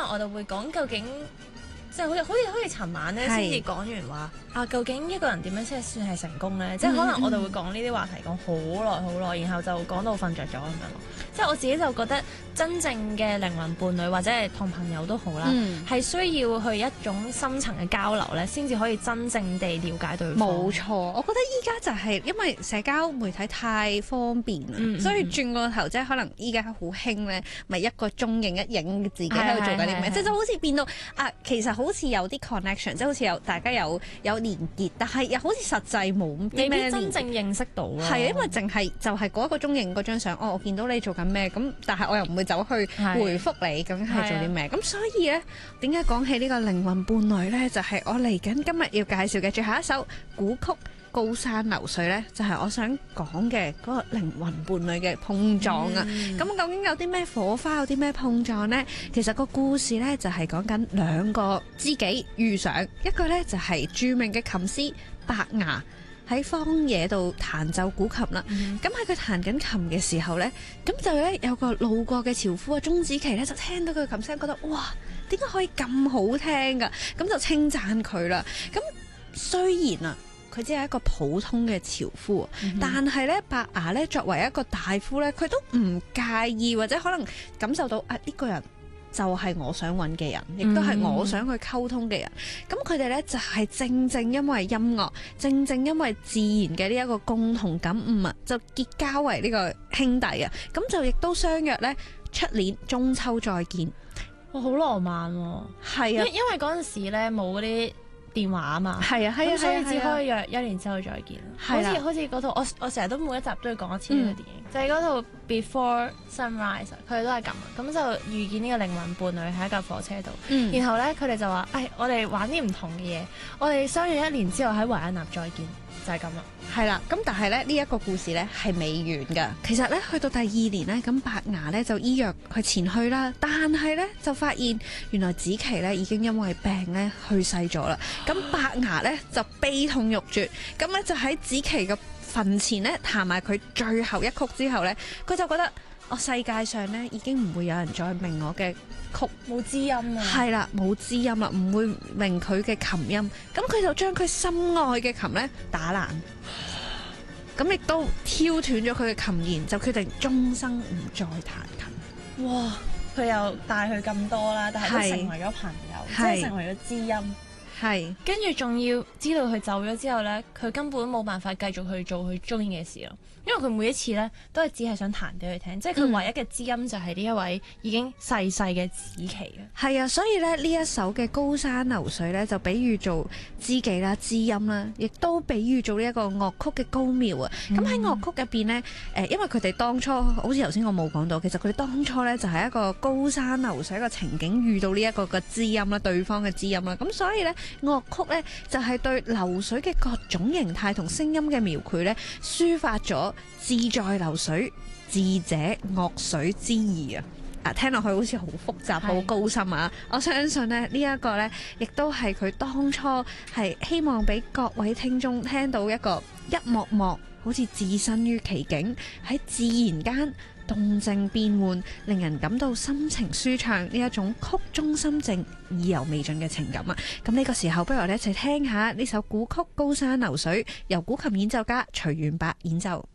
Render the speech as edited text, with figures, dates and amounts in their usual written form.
能我哋會講究竟。即係好似尋晚咧先至講完話啊，究竟一個人點樣先算係成功咧？即係可能我哋會講呢啲話題講好耐，然後就講到瞓着咗咁樣咯。即係我自己就覺得真正嘅靈魂伴侶或者係同朋友都好啦，係需要去一種深層嘅交流咧，先至可以真正地了解對方。 冇錯，我覺得依家就係因為社交媒體太方便啦，所以轉個頭即係可能依家好興咧，咪一個蹤影一影自己喺度做緊啲咩，即係就好似變到啊，其實好似有啲 connection， 即係好似大家有連結，但係又好似實際冇啲咩未必真正認識到咯。 係因為淨係就係嗰一個蹤影嗰張相，我見到你做緊咩咁，但係我又唔會走去回覆你究竟係做啲咩。咁所以咧，點解講起呢個靈魂伴侶咧，就係我嚟緊今日要介紹嘅最後一首古曲《高山流水》咧，就係我想講嘅嗰個靈魂伴侶嘅碰撞啊！咁究竟有啲咩火花，有啲咩碰撞呢？其實個故事咧就係講緊兩個知己遇上，一個咧就係著名嘅琴師伯牙喺荒野度彈奏古琴啦。咁喺佢彈緊琴嘅時候咧，咁就咧有個路過嘅樵夫啊，鐘子期咧就聽到佢琴聲，覺得哇，點解可以咁好聽噶？咁就稱讚佢啦。咁雖然啊，佢只係一個普通嘅樵夫，但係咧伯牙咧作為一個大夫咧，佢都唔介意或者可能感受到啊呢個人就係我想揾嘅人，亦都係我想去溝通嘅人。咁佢哋咧就係正正因為音樂，正正因為自然嘅呢一個共同感悟啊，就結交為呢個兄弟啊。咁就亦都相約咧出年中秋再見。 哇，好浪漫喎！ 係啊， 因為嗰陣時咧冇嗰啲電話啊嘛， 係啊， 咁所以只可以約一年之後再見。好似嗰套我成日都每一集都要講一次呢個電影，就係嗰套 Before Sunrise， 佢哋都係咁就遇見呢個靈魂伴侶喺一架火車度，然後咧佢哋就話：我哋玩啲唔同嘅嘢，我哋相約一年之後喺維也納再見，就係咁啦。 係啦，咁但係咧呢一個故事咧係未完噶。其實咧去到第二年咧，咁伯牙咧就依約佢前去啦，但係咧就發現原來子期咧已經因為病咧去世咗啦。咁伯牙咧就悲痛欲絕，咁咧就喺子期嘅墳前咧彈埋佢最後一曲之後咧，佢就覺得我世界上咧已經唔會有人再明我嘅曲， 冇知音啊。 係啦，冇知音啦，唔會明佢嘅琴音。咁佢就將佢心愛嘅琴咧打爛，咁亦都挑斷咗佢嘅琴弦，就決定終生唔再彈琴。 哇！佢又帶佢咁多啦，但係都成為咗朋友，即係成為咗知音。 係， 跟住仲要知道佢走咗之後咧，佢根本冇辦法繼續去做佢中意嘅事咯。因為佢每一次咧都係只係想彈俾佢聽，即係佢唯一嘅知音就係呢一位已經逝世嘅子期啊。 係啊，所以咧呢一首嘅高山流水咧就比喻做知己啦、知音啦，亦都比喻做呢一個樂曲嘅高妙啊。咁喺樂曲入邊咧，因為佢哋當初好似頭先我冇講到，其實佢哋當初咧就係一個高山流水一個情景遇到呢一個嘅知音啦，對方嘅知音啦。咁所以咧樂曲咧就係對流水嘅各種形態同聲音嘅描繪咧，抒發咗志在流水，智者樂水之意啊！聽落去好似好複雜、好高深啊！我相信咧呢一個咧，亦都係佢當初係希望俾各位聽眾聽到一個一幕幕好似置身於其境，喺自然間動靜變換，令人感到心情舒暢呢一種曲中心靜、意猶未盡嘅情感啊！咁呢個時候，不如我哋一齊聽下呢首古曲《高山流水》，由古琴演奏家徐元伯演奏。